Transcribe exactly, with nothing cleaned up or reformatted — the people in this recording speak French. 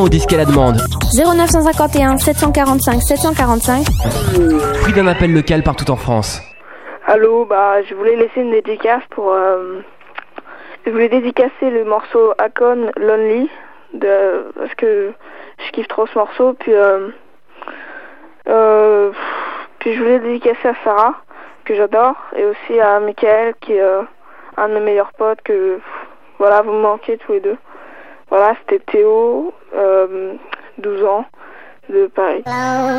Au disque à la demande. zéro neuf cent cinquante et un sept cent quarante-cinq sept cent quarante-cinq. Fruit d'un appel local partout en France. Allô, bah je voulais laisser une dédicace pour... Euh, je voulais dédicacer le morceau Akon Lonely, de, parce que je kiffe trop ce morceau, puis... Euh, euh, puis je voulais dédicacer à Sarah, que j'adore, et aussi à Michael, qui est euh, un de mes meilleurs potes, que... Voilà, vous me manquez tous les deux. Voilà, c'était Théo, euh, douze ans, de Paris.